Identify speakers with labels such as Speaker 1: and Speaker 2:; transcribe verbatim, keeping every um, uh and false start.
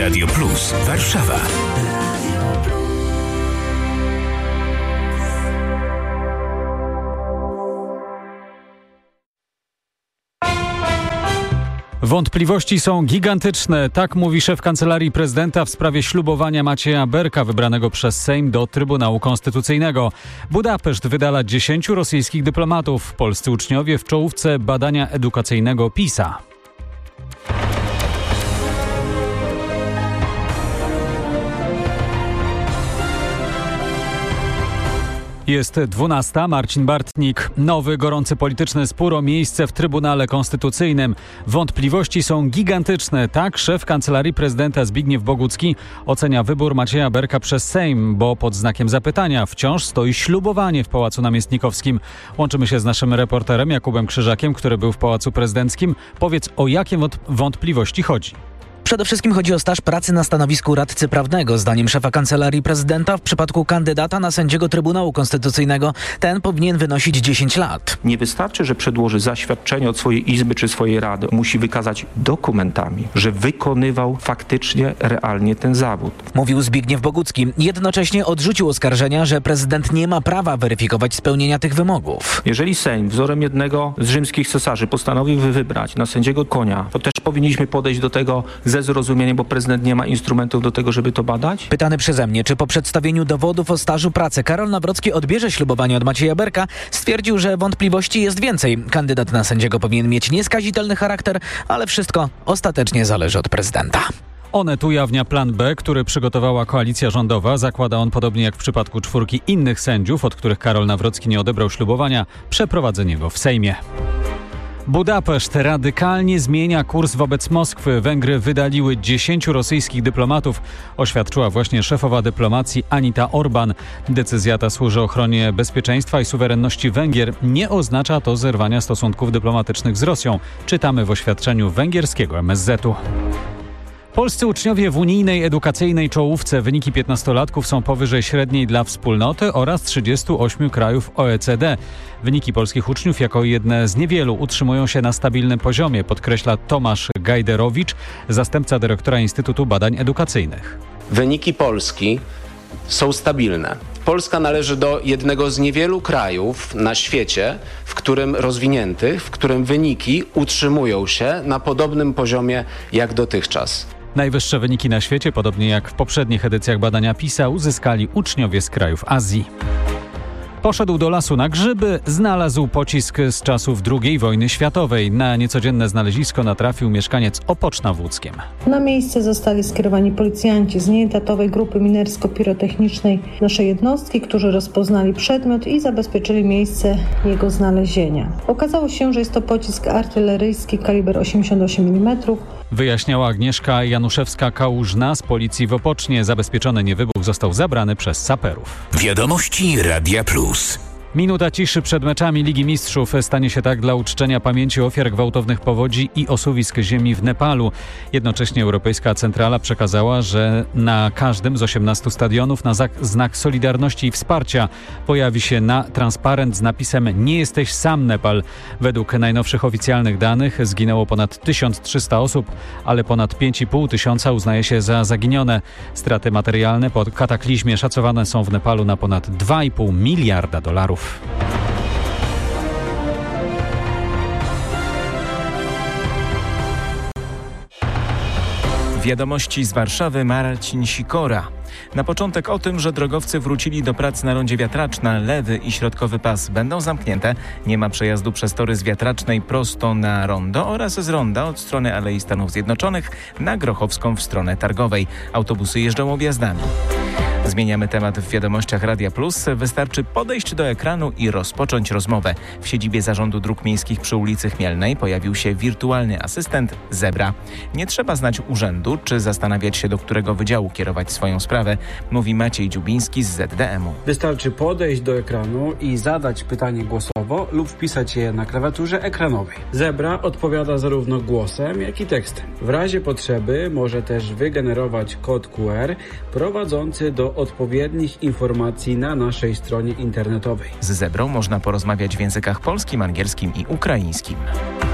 Speaker 1: Radio Plus Warszawa.
Speaker 2: Wątpliwości są gigantyczne, tak mówi szef Kancelarii Prezydenta w sprawie ślubowania Macieja Berka wybranego przez Sejm do Trybunału Konstytucyjnego. Budapeszt wydala dziesięciu rosyjskich dyplomatów, polscy uczniowie w czołówce badania edukacyjnego PISA. Jest dwunasta. Marcin Bartnik. Nowy, gorący polityczny spór o miejsce w Trybunale Konstytucyjnym. Wątpliwości są gigantyczne. Tak szef Kancelarii Prezydenta Zbigniew Bogucki ocenia wybór Macieja Berka przez Sejm, bo pod znakiem zapytania wciąż stoi ślubowanie w Pałacu Namiestnikowskim. Łączymy się z naszym reporterem Jakubem Krzyżakiem, który był w Pałacu Prezydenckim. Powiedz, o jakie wątpliwości chodzi?
Speaker 3: Przede wszystkim chodzi o staż pracy na stanowisku radcy prawnego. Zdaniem szefa Kancelarii Prezydenta w przypadku kandydata na sędziego Trybunału Konstytucyjnego ten powinien wynosić dziesięć lat.
Speaker 4: Nie wystarczy, że przedłoży zaświadczenie od swojej izby czy swojej rady. Musi wykazać dokumentami, że wykonywał faktycznie, realnie ten zawód.
Speaker 3: Mówił Zbigniew Bogucki. Jednocześnie odrzucił oskarżenia, że prezydent nie ma prawa weryfikować spełnienia tych wymogów.
Speaker 4: Jeżeli Sejm wzorem jednego z rzymskich cesarzy postanowił wybrać na sędziego Konia, to też powinniśmy podejść do tego ze zrozumieniem, bo prezydent nie ma instrumentów do tego, żeby to badać?
Speaker 3: Pytany przeze mnie, czy po przedstawieniu dowodów o stażu pracy Karol Nawrocki odbierze ślubowanie od Macieja Berka, stwierdził, że wątpliwości jest więcej. Kandydat na sędziego powinien mieć nieskazitelny charakter, ale wszystko ostatecznie zależy od prezydenta.
Speaker 2: Onet ujawnia plan B, który przygotowała koalicja rządowa. Zakłada on, podobnie jak w przypadku czwórki innych sędziów, od których Karol Nawrocki nie odebrał ślubowania, przeprowadzenie go w Sejmie. Budapeszt radykalnie zmienia kurs wobec Moskwy. Węgry wydaliły dziesięciu rosyjskich dyplomatów, oświadczyła właśnie szefowa dyplomacji Anita Orban. Decyzja ta służy ochronie bezpieczeństwa i suwerenności Węgier. Nie oznacza to zerwania stosunków dyplomatycznych z Rosją. Czytamy w oświadczeniu węgierskiego M S Z-u. Polscy uczniowie w unijnej edukacyjnej czołówce. Wyniki piętnastolatków są powyżej średniej dla wspólnoty oraz trzydziestu ośmiu krajów O E C D. Wyniki polskich uczniów jako jedne z niewielu utrzymują się na stabilnym poziomie, podkreśla Tomasz Gajderowicz, zastępca dyrektora Instytutu Badań Edukacyjnych.
Speaker 5: Wyniki Polski są stabilne. Polska należy do jednego z niewielu krajów na świecie, w którym rozwiniętych, w którym wyniki utrzymują się na podobnym poziomie jak dotychczas.
Speaker 2: Najwyższe wyniki na świecie, podobnie jak w poprzednich edycjach badania PISA, uzyskali uczniowie z krajów Azji. Poszedł do lasu na grzyby, znalazł pocisk z czasów drugiej wojny światowej. Na niecodzienne znalezisko natrafił mieszkaniec Opoczna w Łódzkiem.
Speaker 6: Na miejsce zostali skierowani policjanci z nieetatowej grupy minersko-pirotechnicznej naszej jednostki, którzy rozpoznali przedmiot i zabezpieczyli miejsce jego znalezienia. Okazało się, że jest to pocisk artyleryjski kaliber osiemdziesiąt osiem milimetrów.
Speaker 2: Wyjaśniała Agnieszka Januszewska-Kałużna z policji w Opocznie. Zabezpieczony niewybuch został zabrany przez saperów.
Speaker 1: Wiadomości Radia Plus.
Speaker 2: Minuta ciszy przed meczami Ligi Mistrzów stanie się tak dla uczczenia pamięci ofiar gwałtownych powodzi i osuwisk ziemi w Nepalu. Jednocześnie Europejska Centrala przekazała, że na każdym z osiemnastu stadionów na znak solidarności i wsparcia pojawi się na transparent z napisem „Nie jesteś sam, Nepal”. Według najnowszych oficjalnych danych zginęło ponad tysiąc trzysta osób, ale ponad pięć i pół tysiąca uznaje się za zaginione. Straty materialne po kataklizmie szacowane są w Nepalu na ponad dwa i pół miliarda dolarów.
Speaker 7: Wiadomości z Warszawy, Marcin Sikora. Na początek o tym, że drogowcy wrócili do prac na rondzie Wiatraczna. Lewy i środkowy pas będą zamknięte. Nie ma przejazdu przez tory z Wiatracznej prosto na rondo oraz z ronda od strony Alei Stanów Zjednoczonych na Grochowską w stronę Targowej. Autobusy jeżdżą objazdami. Zmieniamy temat w Wiadomościach Radia Plus. Wystarczy podejść do ekranu i rozpocząć rozmowę. W siedzibie Zarządu Dróg Miejskich przy ulicy Chmielnej pojawił się wirtualny asystent Zebra. Nie trzeba znać urzędu czy zastanawiać się, do którego wydziału kierować swoją sprawę, mówi Maciej Dziubiński z Z D M u.
Speaker 8: Wystarczy podejść do ekranu i zadać pytanie głosowo lub wpisać je na klawiaturze ekranowej. Zebra odpowiada zarówno głosem, jak i tekstem. W razie potrzeby może też wygenerować kod Q R prowadzący do odpowiednich informacji na naszej stronie internetowej.
Speaker 7: Z Zebrą można porozmawiać w językach polskim, angielskim i ukraińskim.